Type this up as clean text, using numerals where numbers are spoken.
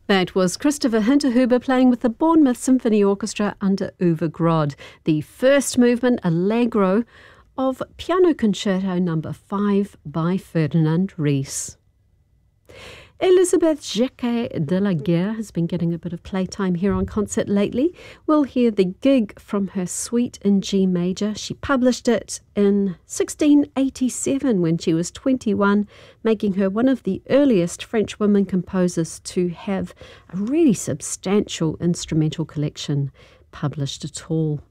That was Christopher Hinterhuber playing with the Bournemouth Symphony Orchestra under Uwe Grod, the first movement Allegro of Piano Concerto No. 5 by Ferdinand Ries. Elisabeth Jacquet de la Guerre has been getting a bit of playtime here on Concert lately. We'll hear the gig from her suite in G major. She published it in 1687 when she was 21, making her one of the earliest French women composers to have a really substantial instrumental collection published at all.